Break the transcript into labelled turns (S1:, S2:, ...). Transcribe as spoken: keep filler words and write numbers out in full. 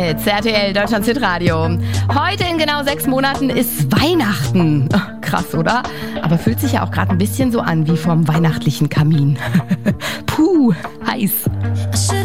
S1: Jetzt R T L Deutschland Hitradio. Heute in genau sechs Monaten ist Weihnachten. Krass, oder? Aber fühlt sich ja auch gerade ein bisschen so an wie vorm weihnachtlichen Kamin. Puh, heiß.